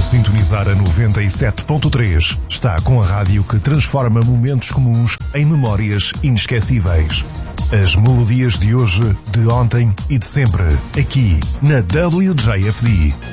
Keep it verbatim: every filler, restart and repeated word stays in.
sintonizar a noventa e sete ponto três. Está com a rádio que transforma momentos comuns em memórias inesquecíveis. As melodias de hoje, de ontem e de sempre, aqui na W J F D.